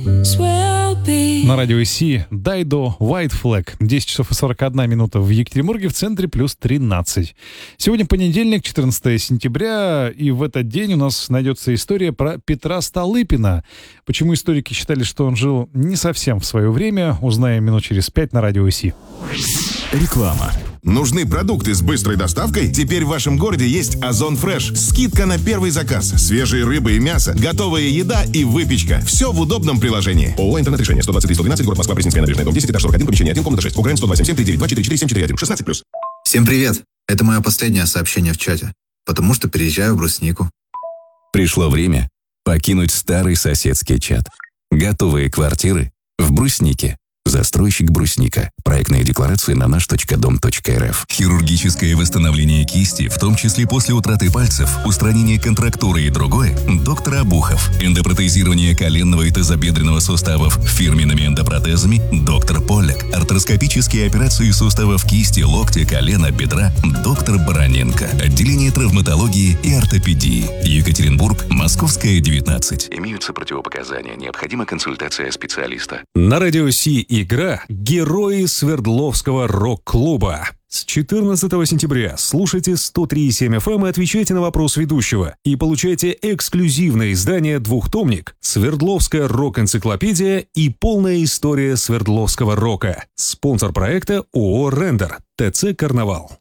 На радио Си Дайдо White Flag. 10 часов и 41 минута в Екатеринбурге, в центре плюс 13. Сегодня понедельник, 14 сентября, и в этот день у нас найдется история про Петра Столыпина. Почему историки считали, что он жил не совсем в свое время, узнаем минут через 5 на радио Си. Реклама. Нужны продукты с быстрой доставкой? Теперь в вашем городе есть Озон Фреш. Скидка на первый заказ. Свежие рыбы и мясо, готовая еда и выпечка. Все в удобном приложении. ООО «Интернет-решение», 123-112, город Москва, Пресненская набережная, дом 10, этаж 41, помещение 1, комната 6. УГРН 127-39244-741, 16+. Всем привет! Это мое последнее сообщение в чате, потому что переезжаю в Бруснику. Пришло время покинуть старый соседский чат. Готовые квартиры в Бруснике. Застройщик Брусника. Проектная декларация на наш.дом.рф. Хирургическое восстановление кисти, в том числе после утраты пальцев, устранение контрактуры и другое, доктор Обухов. Эндопротезирование коленного и тазобедренного суставов фирменными эндопротезами, доктор Поляк. Артроскопические операции суставов кисти, локтя, колена, бедра, доктор Бароненко. Отделение травматологии и ортопедии. Екатеринбург, Московская, 19. Имеются противопоказания. Необходима консультация специалиста. На радио Си игра «Герои Свердловского рок-клуба». С 14 сентября слушайте 103,7 FM и отвечайте на вопрос ведущего. И получайте эксклюзивное издание «Двухтомник», «Свердловская рок-энциклопедия» и полная история Свердловского рока. Спонсор проекта ООО «Рендер», ТЦ «Карнавал».